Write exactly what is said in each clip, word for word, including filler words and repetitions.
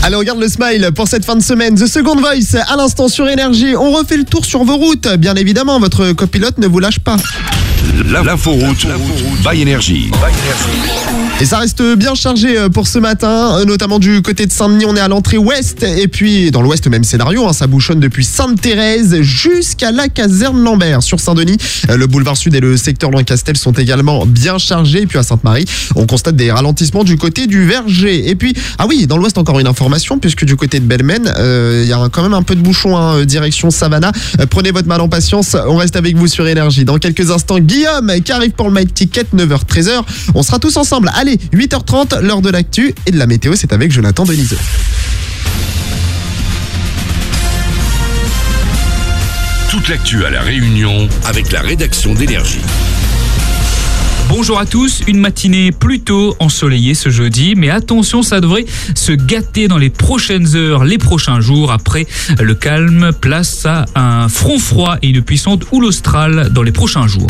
Allez, on regarde le smile pour cette fin de semaine. The Second Voice, à l'instant sur Énergie. On refait le tour sur vos routes. Bien évidemment, votre copilote ne vous lâche pas. L'inforoute by Énergie. Et ça reste bien chargé pour ce matin, notamment du côté de Saint-Denis, on est à l'entrée ouest, et puis dans l'ouest, même scénario, hein, ça bouchonne depuis Sainte-Thérèse jusqu'à la caserne Lambert. Sur Saint-Denis, le boulevard Sud et le secteur Lancastel sont également bien chargés, et puis à Sainte-Marie, on constate des ralentissements du côté du Verger. Et puis, ah oui, dans l'ouest, encore une information, puisque du côté de Belmen, il euh, y a quand même un peu de bouchon, hein, direction Savannah. Euh, prenez votre mal en patience, on reste avec vous sur Énergie. Dans quelques instants, Guillaume qui arrive pour le Mike Ticket, neuf heures treize heures. On sera tous ensemble. Allez, huit heures trente, l'heure de l'actu et de la météo, c'est avec Jonathan Denisot. Toute l'actu à La Réunion avec la rédaction d'Énergie. Bonjour à tous, une matinée plutôt ensoleillée ce jeudi, mais attention, ça devrait se gâter dans les prochaines heures, les prochains jours. Après le calme, place à un front froid et une puissante houle australe dans les prochains jours.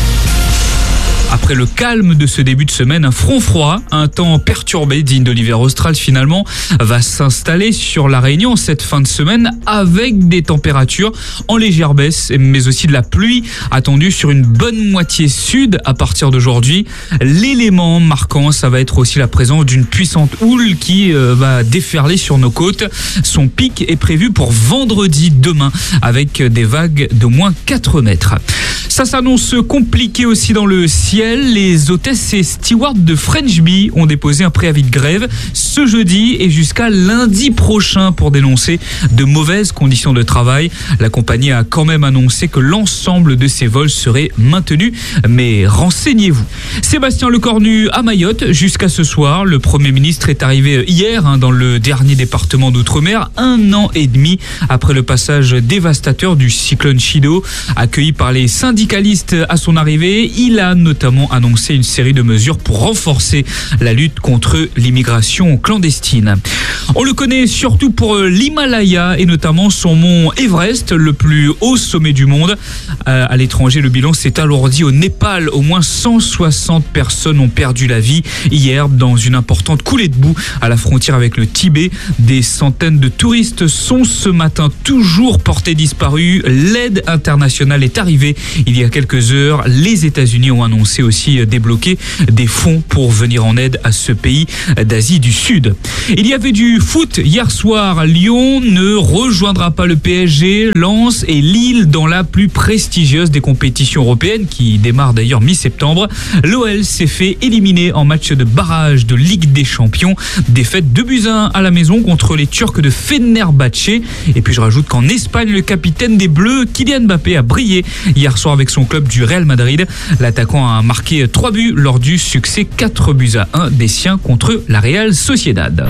Après le calme de ce début de semaine, un front froid, un temps perturbé digne de l'hiver austral finalement, va s'installer sur la Réunion cette fin de semaine avec des températures en légère baisse, mais aussi de la pluie attendue sur une bonne moitié sud à partir d'aujourd'hui. L'élément marquant, ça va être aussi la présence d'une puissante houle qui euh, va déferler sur nos côtes. Son pic est prévu pour vendredi demain avec des vagues d'au moins quatre mètres. Ça s'annonce compliqué aussi dans le ciel. Les hôtesses et stewards de French Bee ont déposé un préavis de grève ce jeudi et jusqu'à lundi prochain pour dénoncer de mauvaises conditions de travail. La compagnie a quand même annoncé que l'ensemble de ses vols serait maintenu, mais renseignez-vous. Sébastien Lecornu à Mayotte jusqu'à ce soir. Le Premier ministre est arrivé hier hein, dans le dernier département d'outre-mer, un an et demi après le passage dévastateur du cyclone Chido. Accueilli par les syndicalistes à son arrivée, il a notamment annoncé une série de mesures pour renforcer la lutte contre l'immigration clandestine. On le connaît surtout pour l'Himalaya et notamment son mont Everest, le plus haut sommet du monde. Euh, à l'étranger, le bilan s'est alourdi au Népal. Au moins cent soixante personnes ont perdu la vie hier dans une importante coulée de boue à la frontière avec le Tibet. Des centaines de touristes sont ce matin toujours portés disparus. L'aide internationale est arrivée il y a quelques heures. Les États-Unis ont annoncé aussi débloquer des fonds pour venir en aide à ce pays d'Asie du Sud. Il y avait du foot hier soir. Lyon ne rejoindra pas le P S G, Lens et Lille dans la plus prestigieuse des compétitions européennes qui démarre d'ailleurs mi-septembre. L'O L s'est fait éliminer en match de barrage de Ligue des Champions. Défaite deux buts à un à la maison contre les Turcs de Fenerbahçe. Et puis je rajoute qu'en Espagne, le capitaine des Bleus, Kylian Mbappé, a brillé hier soir avec son club du Real Madrid. L'attaquant a marqué trois buts lors du succès quatre buts à un des siens contre la Real Sociedad.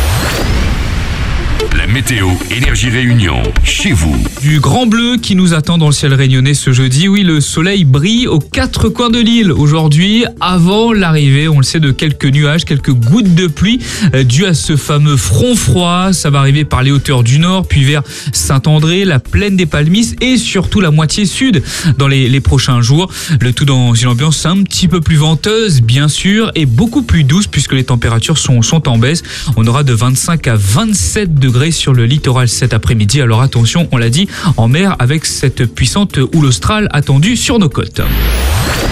La météo Énergie Réunion, chez vous. Du grand bleu qui nous attend dans le ciel réunionnais ce jeudi. Oui, le soleil brille aux quatre coins de l'île aujourd'hui, avant l'arrivée, on le sait, de quelques nuages, quelques gouttes de pluie euh, dues à ce fameux front froid. Ça va arriver par les hauteurs du nord, puis vers Saint-André, la plaine des Palmistes et surtout la moitié sud dans les, les prochains jours. Le tout dans une ambiance un petit peu plus venteuse, bien sûr, et beaucoup plus douce puisque les températures sont, sont en baisse. On aura de vingt-cinq à vingt-sept degrés sur le littoral cet après-midi. Alors attention, on l'a dit, en mer avec cette puissante houle australe attendue sur nos côtes.